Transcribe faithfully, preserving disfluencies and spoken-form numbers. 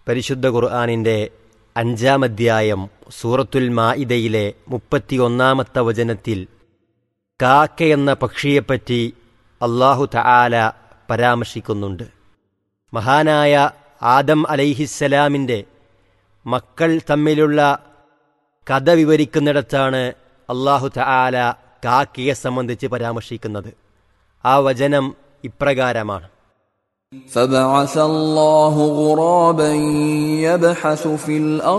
പരിശുദ്ധ ഖുർആനിൻ്റെ അഞ്ചാം അധ്യായം സൂറത്തുൽ മാഇദയിലെ മുപ്പത്തിയൊന്നാമത്തെ വചനത്തിൽ കാക്കയെന്ന പക്ഷിയെപ്പറ്റി അല്ലാഹു തആല പരാമർശിക്കുന്നുണ്ട്. മഹാനായ ആദം അലൈഹിസ്സലാമിൻ്റെ മക്കൾ തമ്മിലുള്ള കഥ വിവരിക്കുന്നിടത്താണ് അല്ലാഹു തആല കാക്കയെ സംബന്ധിച്ച് പരാമർശിക്കുന്നത്. ആ വചനം ഇപ്രകാരമാണ്: فبعث الله غرابا يبحث في الأرض